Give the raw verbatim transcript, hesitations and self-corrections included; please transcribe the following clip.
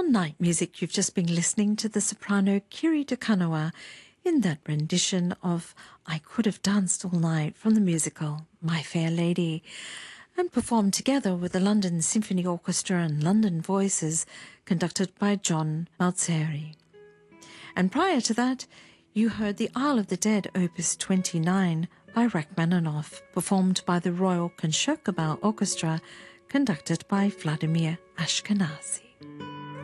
on Night Music, you've just been listening to the soprano Kiri Te Kanawa in that rendition of I Could Have Danced All Night from the musical My Fair Lady, and performed together with the London Symphony Orchestra and London Voices, conducted by John Malzeri. And prior to that, you heard the Isle of the Dead Opus twenty-nine by Rachmaninoff, performed by the Royal Concertgebouw Orchestra, conducted by Vladimir Ashkenazy.